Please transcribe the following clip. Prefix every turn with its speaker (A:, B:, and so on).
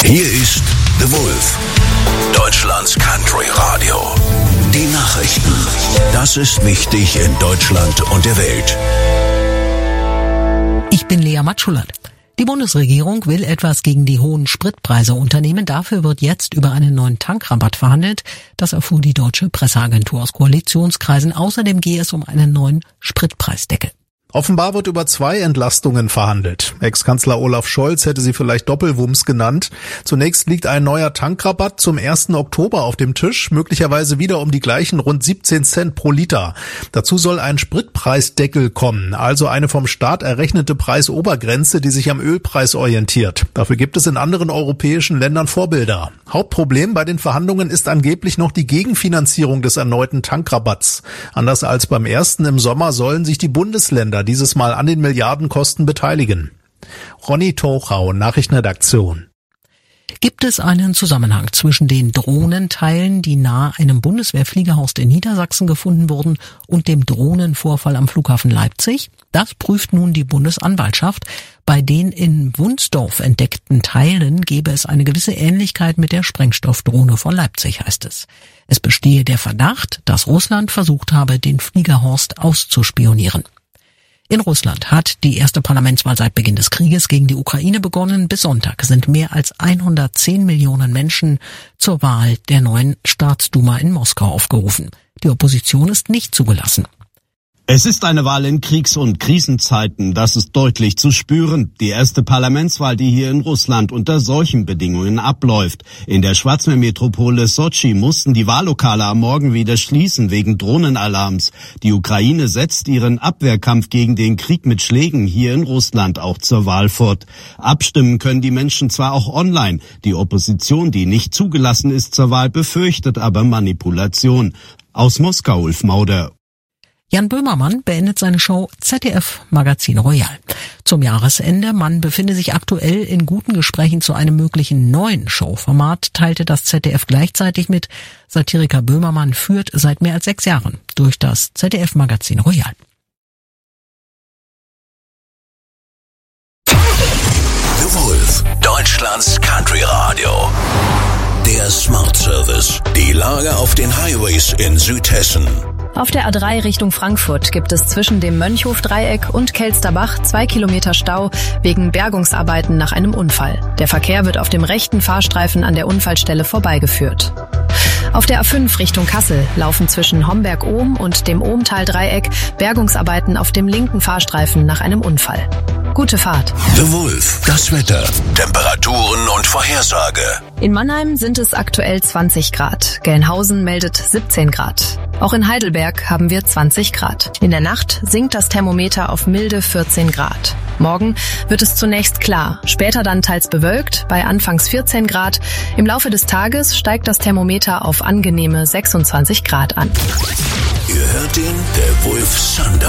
A: Hier ist The Wolf, Deutschlands Country Radio. Die Nachrichten. Das ist wichtig in Deutschland und der Welt.
B: Ich bin Lea Matschulat. Die Bundesregierung will etwas gegen die hohen Spritpreise unternehmen. Dafür wird jetzt über einen neuen Tankrabatt verhandelt. Das erfuhr die deutsche Presseagentur aus Koalitionskreisen. Außerdem gehe es um einen neuen Spritpreisdeckel.
C: Offenbar wird über 2 Entlastungen verhandelt. Ex-Kanzler Olaf Scholz hätte sie vielleicht Doppelwumms genannt. Zunächst liegt ein neuer Tankrabatt zum 1. Oktober auf dem Tisch, möglicherweise wieder um die gleichen rund 17 Cent pro Liter. Dazu soll ein Spritpreisdeckel kommen, also eine vom Staat errechnete Preisobergrenze, die sich am Ölpreis orientiert. Dafür gibt es in anderen europäischen Ländern Vorbilder. Hauptproblem bei den Verhandlungen ist angeblich noch die Gegenfinanzierung des erneuten Tankrabatts. Anders als beim ersten im Sommer sollen sich die Bundesländer dieses Mal an den Milliardenkosten beteiligen. Ronny Tochau, Nachrichtenredaktion.
B: Gibt es einen Zusammenhang zwischen den Drohnenteilen, die nahe einem Bundeswehrfliegerhorst in Niedersachsen gefunden wurden, und dem Drohnenvorfall am Flughafen Leipzig? Das prüft nun die Bundesanwaltschaft. Bei den in Wunsdorf entdeckten Teilen gebe es eine gewisse Ähnlichkeit mit der Sprengstoffdrohne von Leipzig, heißt es. Es bestehe der Verdacht, dass Russland versucht habe, den Fliegerhorst auszuspionieren. In Russland hat die erste Parlamentswahl seit Beginn des Krieges gegen die Ukraine begonnen. Bis Sonntag sind mehr als 110 Millionen Menschen zur Wahl der neuen Staatsduma in Moskau aufgerufen. Die Opposition ist nicht zugelassen.
D: Es ist eine Wahl in Kriegs- und Krisenzeiten, das ist deutlich zu spüren. Die erste Parlamentswahl, die hier in Russland unter solchen Bedingungen abläuft. In der Schwarzmeermetropole Sotschi mussten die Wahllokale am Morgen wieder schließen wegen Drohnenalarms. Die Ukraine setzt ihren Abwehrkampf gegen den Krieg mit Schlägen hier in Russland auch zur Wahl fort. Abstimmen können die Menschen zwar auch online. Die Opposition, die nicht zugelassen ist zur Wahl, befürchtet aber Manipulation. Aus Moskau, Ulf Mauder.
B: Jan Böhmermann beendet seine Show ZDF Magazin Royal. Zum Jahresende, man befinde sich aktuell in guten Gesprächen zu einem möglichen neuen Showformat, teilte das ZDF gleichzeitig mit. Satiriker Böhmermann führt seit mehr als 6 Jahren durch das ZDF Magazin Royal.
A: The Wolf, Deutschlands Country Radio. Der Smart Service. Die Lage auf den Highways in Südhessen.
E: Auf der A3 Richtung Frankfurt gibt es zwischen dem Mönchhof-Dreieck und Kelsterbach 2 Kilometer Stau wegen Bergungsarbeiten nach einem Unfall. Der Verkehr wird auf dem rechten Fahrstreifen an der Unfallstelle vorbeigeführt. Auf der A5 Richtung Kassel laufen zwischen Homberg-Ohm und dem Ohmtal-Dreieck Bergungsarbeiten auf dem linken Fahrstreifen nach einem Unfall. Gute Fahrt.
A: The Wolf, das Wetter, Temperaturen und Vorhersage.
E: In Mannheim sind es aktuell 20 Grad. Gelnhausen meldet 17 Grad. Auch in Heidelberg haben wir 20 Grad. In der Nacht sinkt das Thermometer auf milde 14 Grad. Morgen wird es zunächst klar, später dann teils bewölkt, bei anfangs 14 Grad. Im Laufe des Tages steigt das Thermometer auf angenehme 26 Grad an.
A: Ihr hört ihn, der Wolf Sander.